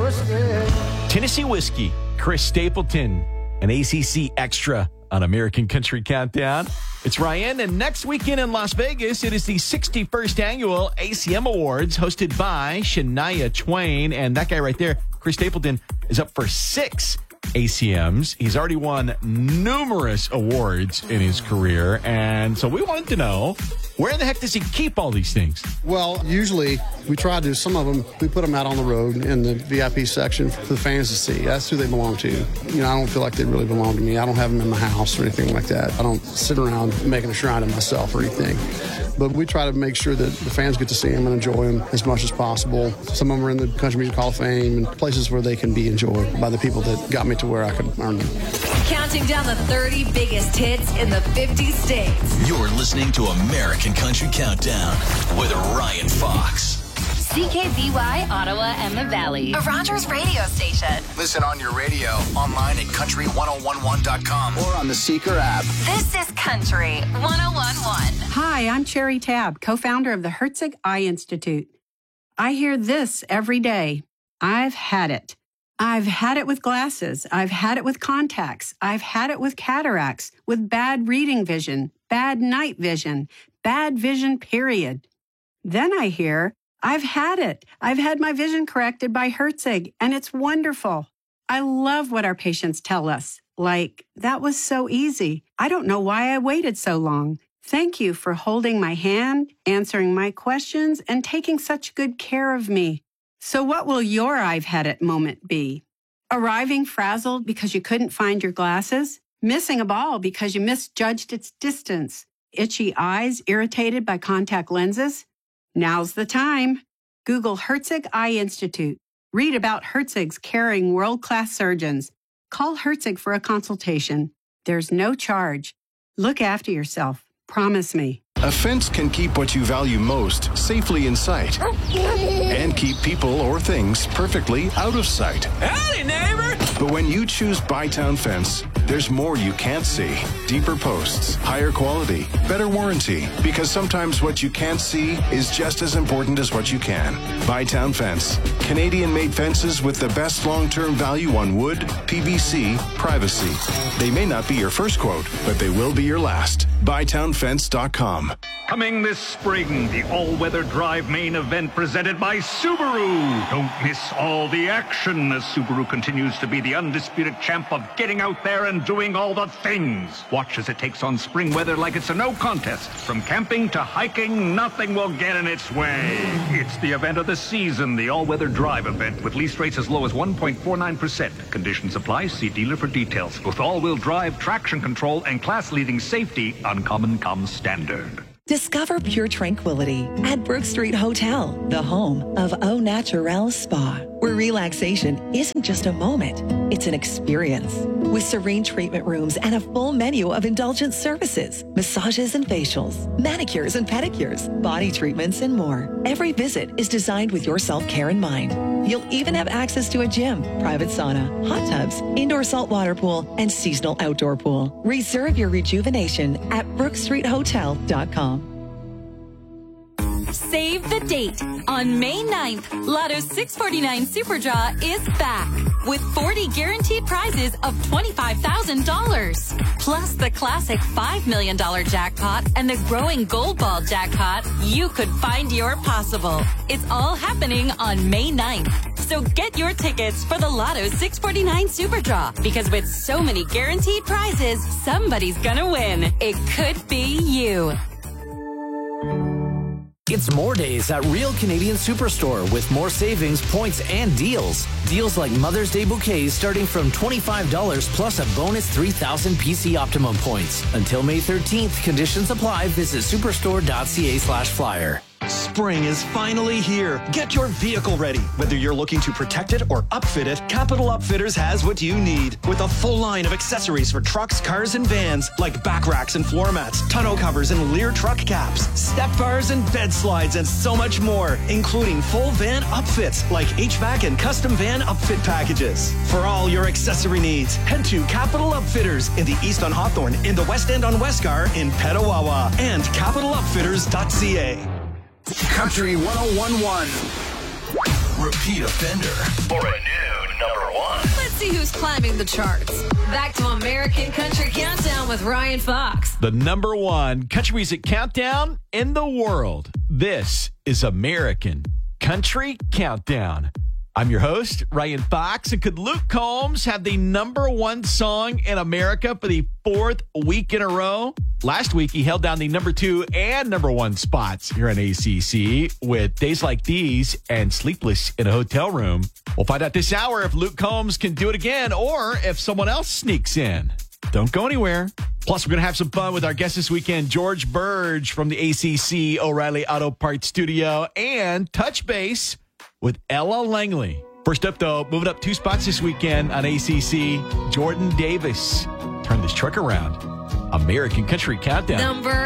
Tennessee Whiskey, Chris Stapleton, and ACC Extra on American Country Countdown. It's Ryan, and next weekend in Las Vegas, it is the 61st Annual ACM Awards hosted by Shania Twain. And that guy right there, Chris Stapleton, is up for 6 ACMs. He's already won numerous awards in his career. And so we wanted to know, where the heck does he keep all these things? Well, usually we try to, some of them, we put them out on the road in the VIP section for the fans to see. That's who they belong to. You know, I don't feel like they really belong to me. I don't have them in my house or anything like that. I don't sit around making a shrine of myself or anything. But we try to make sure that the fans get to see them and enjoy them as much as possible. Some of them are in the Country Music Hall of Fame and places where they can be enjoyed by the people that got me to where I could earn them. Counting down the 30 biggest hits in the 50 states. You're listening to American Country Countdown with Ryan Fox. CKVY, Ottawa and the Valley. A Rogers radio station. Listen on your radio, online at country1011.com or on the Seeker app. This is Country 1011. Hi, I'm Cherry Tabb, co-founder of the Herzig Eye Institute. I hear this every day. I've had it. I've had it with glasses. I've had it with contacts. I've had it with cataracts, with bad reading vision, bad night vision, bad vision, period. Then I hear, I've had it. I've had my vision corrected by Herzig, and it's wonderful. I love what our patients tell us. Like, that was so easy. I don't know why I waited so long. Thank you for holding my hand, answering my questions, and taking such good care of me. So what will your I've had it moment be? Arriving frazzled because you couldn't find your glasses? Missing a ball because you misjudged its distance? Itchy eyes irritated by contact lenses? Now's the time. Google Herzig Eye Institute. Read about Herzig's caring world-class surgeons. Call Herzig for a consultation. There's no charge. Look after yourself. Promise me. A fence can keep what you value most safely in sight and keep people or things perfectly out of sight. Howdy, neighbor! But when you choose Bytown Fence, there's more you can't see. Deeper posts, higher quality, better warranty. Because sometimes what you can't see is just as important as what you can. Bytown Fence. Canadian-made fences with the best long-term value on wood, PVC, privacy. They may not be your first quote, but they will be your last. BytownFence.com. Coming this spring, the all-weather drive main event presented by Subaru. Don't miss all the action as Subaru continues to be the undisputed champ of getting out there and doing all the things. Watch as it takes on spring weather like it's a no contest. From camping to hiking, nothing will get in its way. It's the event of the season, the all-weather drive event with lease rates as low as 1.49%. Conditions apply. See dealer for details. With all-wheel drive, traction control, and class-leading safety, Uncommon comes standard. Discover pure tranquility at Brook Street Hotel, the home of Au Naturel Spa, where relaxation isn't just a moment, it's an experience. With serene treatment rooms and a full menu of indulgent services, massages and facials, manicures and pedicures, body treatments, and more. Every visit is designed with your self-care in mind. You'll even have access to a gym, private sauna, hot tubs, indoor saltwater pool, and seasonal outdoor pool. Reserve your rejuvenation at brookstreethotel.com. Save the date. On May 9th, Lotto 649 Super Draw is back with 40 guaranteed prizes of $25,000. Plus the classic $5 million jackpot and the growing Gold Ball jackpot. You could find your possible. It's all happening on May 9th. So get your tickets for the Lotto 649 Super Draw, because with so many guaranteed prizes, somebody's gonna win. It could be you. It's more days at Real Canadian Superstore with more savings, points, and deals. Deals like Mother's Day bouquets starting from $25 plus a bonus 3,000 PC Optimum points. Until May 13th, conditions apply. Visit superstore.ca/flyer. Spring is finally here. Get your vehicle ready. Whether you're looking to protect it or upfit it, Capital Upfitters has what you need. With a full line of accessories for trucks, cars, and vans, like back racks and floor mats, tonneau covers and Lear truck caps, step bars and bed slides, and so much more, including full van upfits like HVAC and custom van upfit packages. For all your accessory needs, head to Capital Upfitters in the East on Hawthorne, in the West End on Westgar, in Petawawa, and capitalupfitters.ca. Country 1011. repeat offender, or a new number one. Let's see who's climbing the charts. Back to American Country Countdown with Ryan Fox. The number one country music countdown in the world. This is American Country Countdown. I'm your host, Ryan Fox. And could Luke Combs have the number one song in America for the fourth week in a row? Last week, he held down the number two and number one spots here on ACC with Days Like These and Sleepless in a Hotel Room. We'll find out this hour if Luke Combs can do it again or if someone else sneaks in. Don't go anywhere. Plus, we're going to have some fun with our guest this weekend, George Burge from the ACC O'Reilly Auto Parts Studio, and touch base with Ella Langley. First up, though, moving up 2 spots this weekend on ACC, Jordan Davis. Turn this truck around. American Country Countdown. Number